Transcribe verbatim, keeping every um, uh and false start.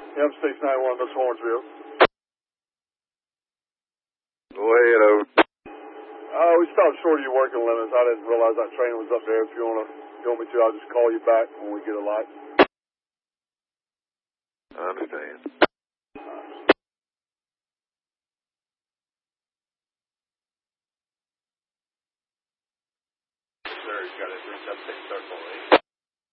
Yep, six nine one, this Hornsville. Go ahead, over. Uh, we stopped short of your working limits. I didn't realize that train was up there. If you want to, you want me to, I'll just call you back when we get a light. I understand. Sir, you got a three seven six circle eight.